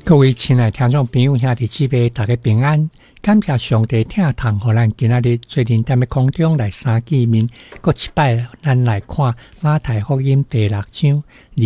各位亲爱听众朋友兄弟姊妹，大家平安！感谢上帝听堂，互咱今仔日做阵踮咧空中来相见面。搁一摆，咱来看马太福音第6章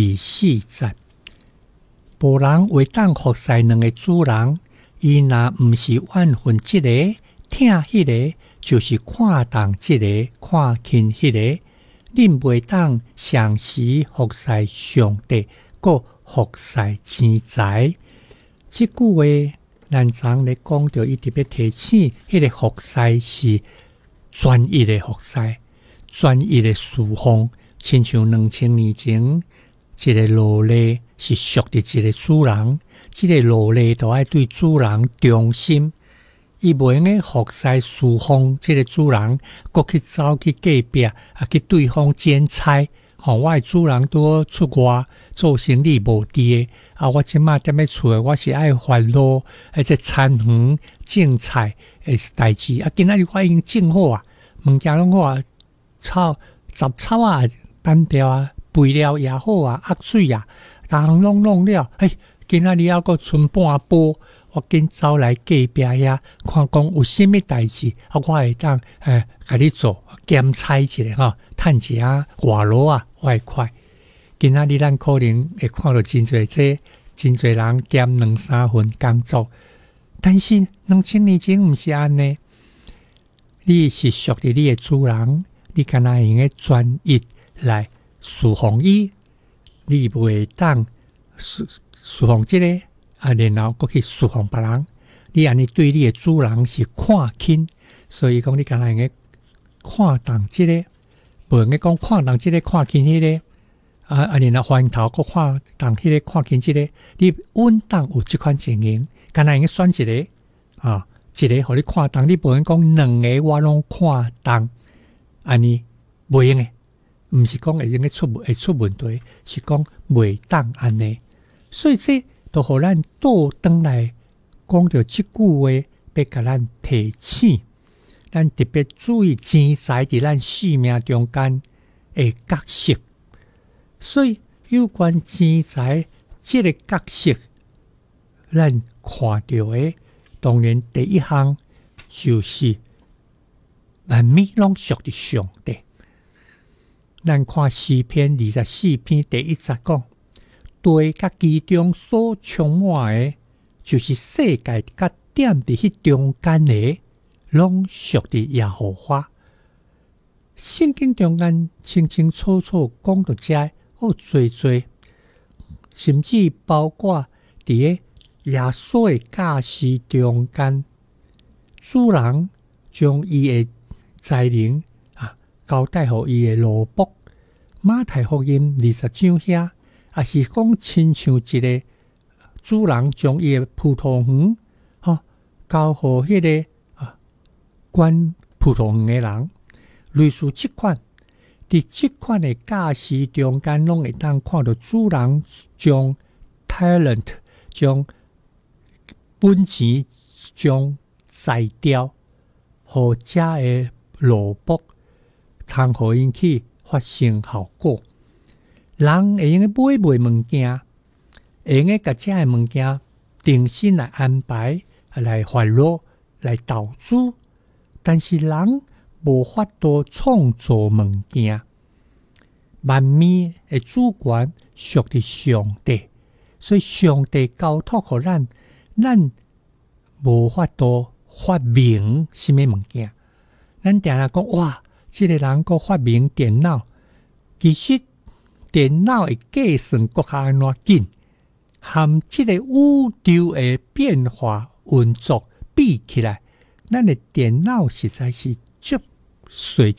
24节。无人会当服侍两个主人，伊若毋是怨恨即个，听迄个，就是看重即个，看轻迄个。恁袂当常时服侍上帝，搁服侍钱财。即句话，咱昨咧讲到，伊特别提醒，迄个服侍是专一的服侍，专一的侍奉，亲像2000年前，一个奴隶是属于一个主人，即个奴隶都爱对主人忠心，伊袂用个服侍侍奉即个主人，搁去走去隔壁去对方捡菜。我的主人拄出外做生意无伫个，我即马踮咧厝，我是爱烦恼，这餐园种菜的代志。今仔日我已经种好啊，物件拢好啊，杂草啊、单条啊、肥料也好啊、压水啊，逐项拢弄了。今仔日还阁剩半煲，我紧走来隔壁遐，看讲有啥物代志，我会当甲你做兼差一下趁一下外劳啊外快。今仔日咱可能会看到真侪真侪人兼2-3份工作，但是2000年前毋是安尼。你是属于你的主人，你敢若用个专一来侍奉伊，你袂当侍奉即个然后搁去侍奉别人。你安尼对你的主人是看轻，所以讲你敢若用个看重即个，无用个讲看重即个看轻迄个。然后翻头搁看重迄个看轻即个，你稳当有即款情形，敢若用个选一个一个互你看重，你无用讲两个我拢看重，安尼袂用诶，毋是讲会用个出问题，是讲袂当安尼。所以这都互咱倒转来讲到即句话，要甲咱提醒，咱特别注意钱财伫咱生命中间诶角色。所以有关钱财这个角色，咱看到的当然第一项就是万物拢属于上帝。咱看诗篇24篇第1节讲，地甲其中所充满的，就是世界甲点伫迄中间的，拢属于耶和华。圣经中间清清楚楚讲到这。多，甚至包括伫耶稣的驾驶中间，主人将伊的才能交代互伊的奴仆。马太福音20章遐，也是讲亲像一个主人将伊的葡萄园交互迄个管葡萄园的人，类似即款。伫即款的驾驶中间，拢会当看到主人将 talent 将本钱将裁掉，互遮的奴仆，通互因去发生效果。人会用个买物件，会用个甲遮的物件定心来安排，来烦恼，来投资，但是人无法度创造物件，万物的主权属于上帝，所以上帝交托互咱，咱无法度发明什么物件。咱定定讲哇，这个人个发明电脑，其实电脑的计算搁较安怎紧，含这个宇宙的变化运作比起来，咱的电脑实在是足水。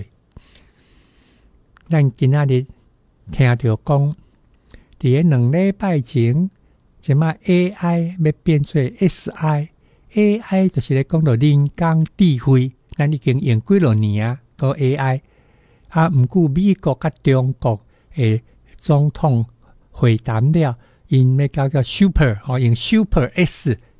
咱今仔日听到讲，伫个2礼拜前，即马 AI 要变做 SI，AI 就是咧讲到人工智慧，咱已经用几落年啊，个 AI 毋过美国甲中国的总统会谈了，因要叫 Super 用 Super S